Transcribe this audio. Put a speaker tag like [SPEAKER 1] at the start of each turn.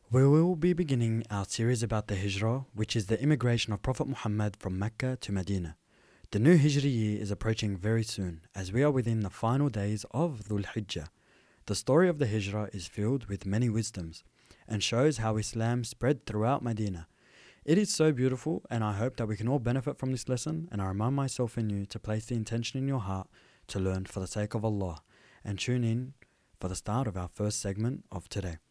[SPEAKER 1] We will be beginning our series about the Hijrah, which is the immigration of Prophet Muhammad from Mecca to Medina. The new Hijri year is approaching very soon, as we are within the final days of Dhul Hijjah. The story of the Hijrah is filled with many wisdoms, and shows how Islam spread throughout Medina. It is so beautiful, and I hope that we can all benefit from this lesson, and I remind myself and you to place the intention in your heart to learn for the sake of Allah, and tune in for the start of our first segment of today.